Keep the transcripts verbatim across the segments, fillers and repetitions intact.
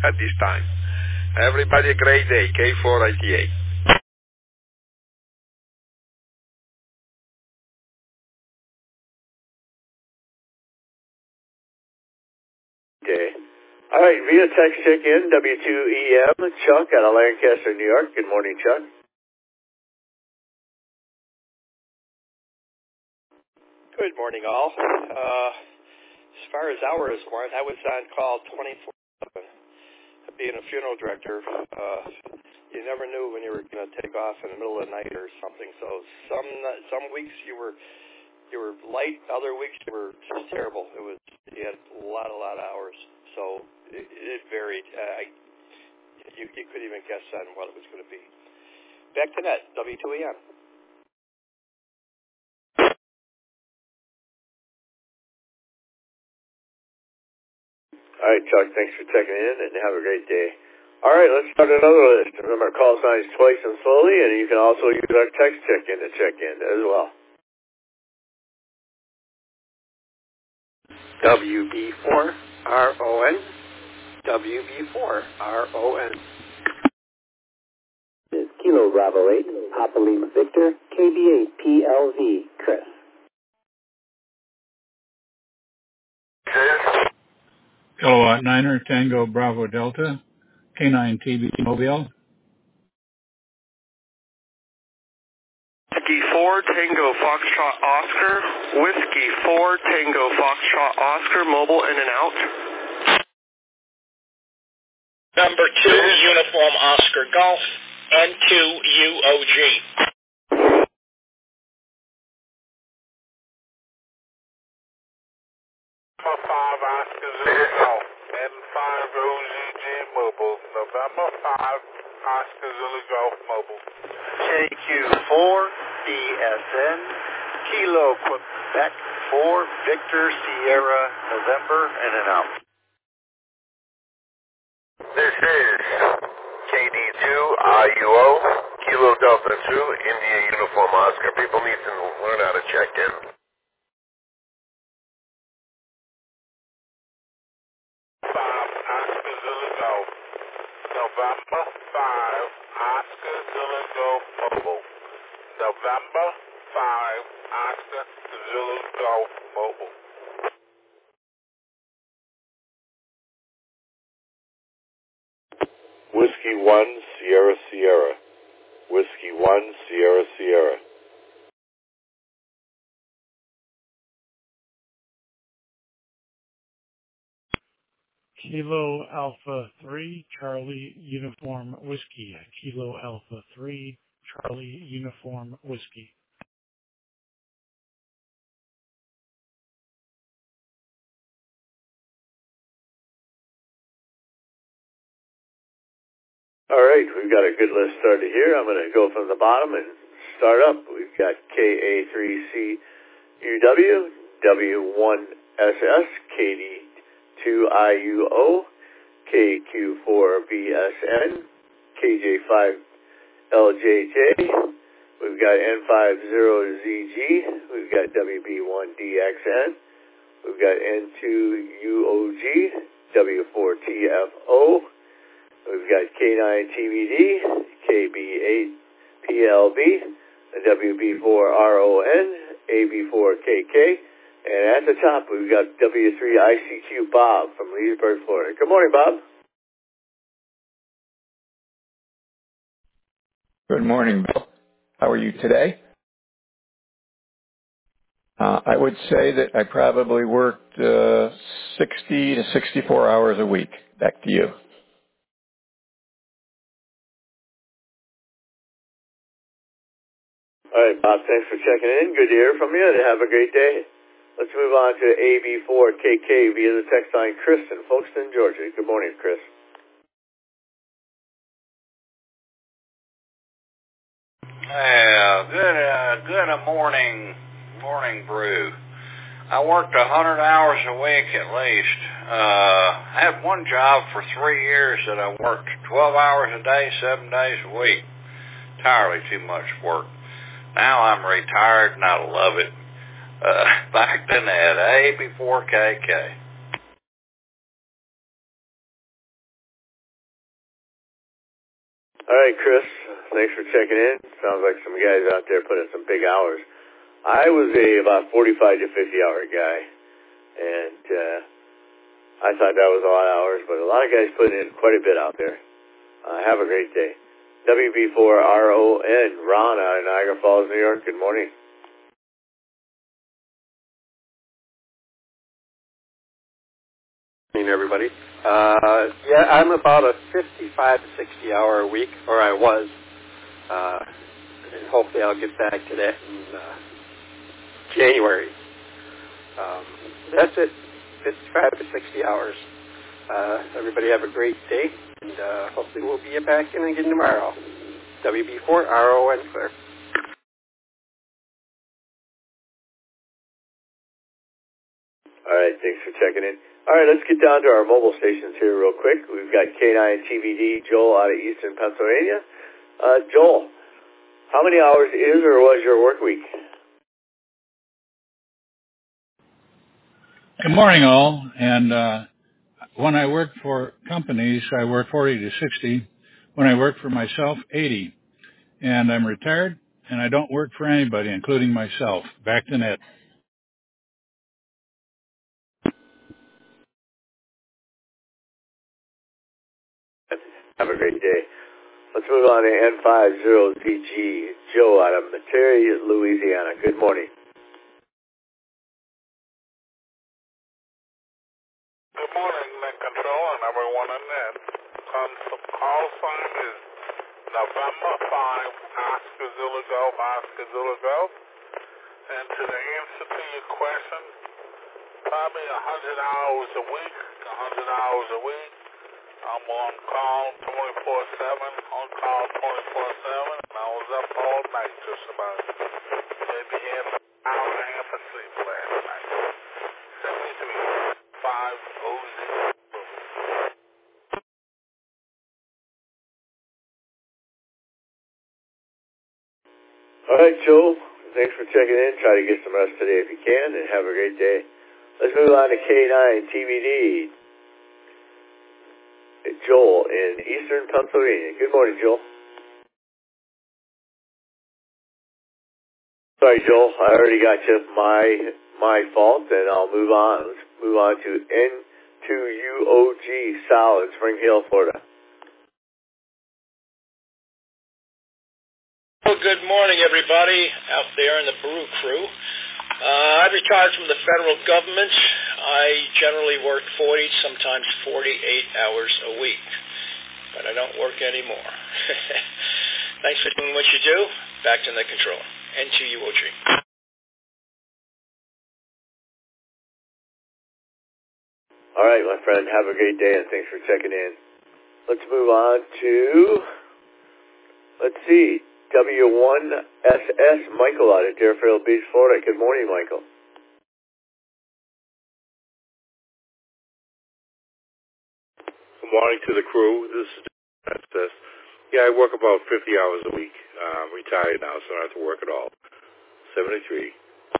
at this time. Everybody a great day. K four I T A. Day. All right, via text check-in, W two E M, Chuck out of Lancaster, New York. Good morning, Chuck. Good morning, all. Uh, as far as hours went, I was on call twenty-four seven. Being a funeral director, uh, you never knew when you were going to take off in the middle of the night or something. So some some weeks you were you were light, other weeks you were just terrible. It was you had a lot a lot of hours, so it, it varied. Uh, I, you you couldn't even guess on what it was going to be. Back to net, W two E M. All right, Chuck, thanks for checking in, and have a great day. All right, let's start another list. Remember, call signs twice and slowly, and you can also use our text check-in to check in as well. W B four R O N. W B four R O N. Is Kilo Bravo eight, Papa Lima Victor, K B eight P L V, Chris. Kilowatt Niner, Tango Bravo Delta, K nine T B Mobile. Whiskey four, Tango Foxtrot Oscar. Whiskey four, Tango Foxtrot Oscar, mobile in and out. Number two, Uniform Oscar Golf, N two U O G. November five, Oscar Zulu Golf, N five O Z G Mobile. November five, Oscar Zulu Golf Mobile. J Q four, D S N, Kilo Quebec four, Victor Sierra November, in and out. This is K D two I U O, Kilo Delta two, India Uniform Oscar. People need to learn how to check in. five, Oscar Zulu Golf. November five, Oscar Zulu Golf Mobile. November five, Oscar Zulu Golf Mobile. Whiskey one, Sierra Sierra. Whiskey one, Sierra Sierra. Kilo Alpha three, Charlie Uniform Whiskey. Kilo Alpha three, Charlie Uniform Whiskey. All right, we've got a good list started here. I'm going to go from the bottom and start up. We've got K A three C U W, W one S S, K D two I U O, K Q four V S N, K J five L J J. We've got N fifty Z G. We've got W B one D X N. We've got N two U O G, W four T F O. We've got K nine T V D, K B eight P L V, W B four R O N, A B four K K, and at the top we've got W three I C Q Bob from Leesburg, Florida. Good morning, Bob. Good morning, Bill. How are you today? Uh, I would say that I probably worked uh, sixty to sixty-four hours a week. Back to you. All right, Bob, thanks for checking in. Good to hear from you, and have a great day. Let's move on to A B four K K via the text line. Chris in Folkestone, Georgia. Good morning, Chris. Yeah, good, uh, good morning, morning brew. I worked a hundred hours a week at least. Uh, I had one job for three years that I worked twelve hours a day, seven days a week. Entirely too much work. Now I'm retired and I love it. Uh, back to net, A B four K K. All right, Chris, thanks for checking in. Sounds like some guys out there put in some big hours. I was a about forty-five to fifty hour guy, and uh, I thought that was a lot of hours, but a lot of guys put in quite a bit out there. Uh, have a great day. W B four R O N, Ron out of Niagara Falls, New York. Good morning. Good morning, everybody. Uh, yeah, I'm about a fifty-five to sixty hour a week, or I was. Uh, and hopefully I'll get back to that in uh, January. Um, that's it, fifty-five to sixty hours. Uh, everybody have a great day, and uh, hopefully we'll be back in again tomorrow. W B four R O N clear. All right, thanks for checking in. All right, let's get down to our mobile stations here real quick. We've got K nine T V D, Joel out of Eastern Pennsylvania. Uh, Joel, how many hours is or was your work week? Good morning, all. And uh, when I work for companies, I work forty to sixty. When I work for myself, eighty. And I'm retired, and I don't work for anybody, including myself. Back to Ned. Have a great day. Let's move on to N fifty Z G. Joe out of Metairie, Louisiana. Good morning. Good morning, Net Control, and everyone in Net. Um, the call sign is November five, Oscar Zulu Golf, Oscar Zulu Golf. And to the answer to your question, probably one hundred hours a week, one hundred hours a week. I'm on call twenty-four seven, on call twenty-four seven, and I was up all night just about. Maybe had an hour and a half of sleep last night. seventy-three five O Z. All right, Joe. Thanks for checking in. Try to get some rest today if you can, and have a great day. Let's move on to K nine T V D. Joel in Eastern Pennsylvania. Good morning, Joel. Sorry, Joel. I already got you. My my fault, and I'll move on. Let's move on to N two U O G Sal in Spring Hill, Florida. Well, good morning, everybody out there in the Brew Crew. Uh, I retired from the federal government. I generally work forty, sometimes forty-eight hours a week, but I don't work anymore. Thanks for doing what you do. Back to the control. N two U O G. All right, my friend. Have a great day, and thanks for checking in. Let's move on to, let's see, W one S S Michael out of Deerfield Beach, Florida. Good morning, Michael. Good morning to the crew. This is S S. Yeah, I work about fifty hours a week. Uh, I'm retired now, so I don't have to work at all. seventy-three.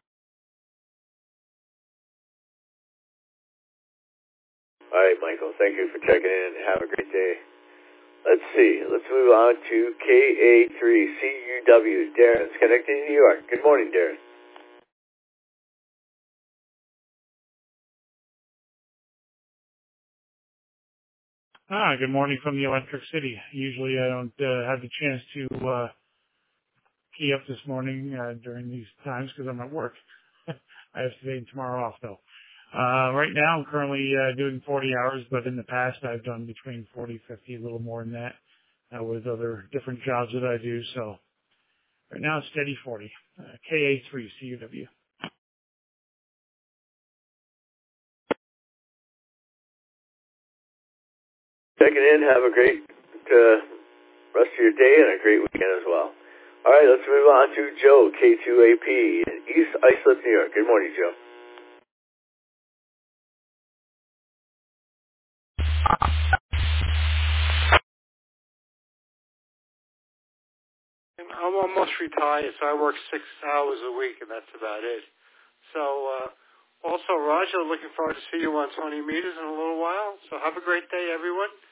All right, Michael. Thank you for checking in. Have a great day. Let's see. Let's move on to K A three C U W. Darren's connecting to New York. Good morning, Darren. Ah, good morning from the Electric City. Usually I don't uh, have the chance to uh, key up this morning uh, during these times because I'm at work. I have today and tomorrow off, though. Uh, right now I'm currently uh, doing forty hours, but in the past I've done between forty, fifty, a little more than that uh, with other different jobs that I do. So right now it's steady forty. Uh, K A three C U W. Checking in. Have a great uh, rest of your day and a great weekend as well. All right, let's move on to Joe, K two A P, in East Islip, New York. Good morning, Joe. I'm almost retired, so I work six hours a week, and that's about it. So, uh, also, Roger, looking forward to see you on twenty meters in a little while. So have a great day, everyone.